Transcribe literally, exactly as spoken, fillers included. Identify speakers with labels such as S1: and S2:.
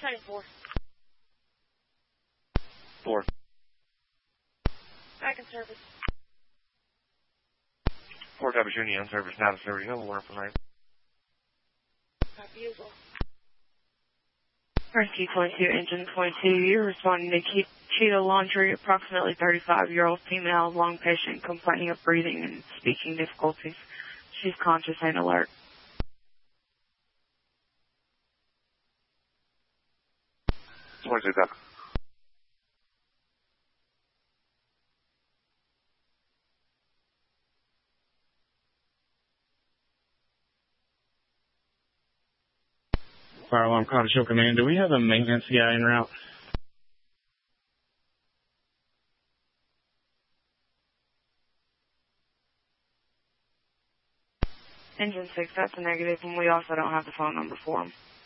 S1: Training four.
S2: Four.
S1: Back in service.
S2: Four Copy Junior on service now to service. No more for night.
S1: Copy as well.
S3: Rescue twenty-two, Engine twenty-two, you're responding to Ke- Cheetah Laundry, approximately thirty-five-year-old female, lung patient, complaining of breathing and speaking difficulties. She's conscious and alert.
S2: twenty-two Copy.
S4: Fire alarm, Cottage Hill Command. Do we have a maintenance guy en route?
S3: Engine six, that's a negative, and we also don't have the phone number for him.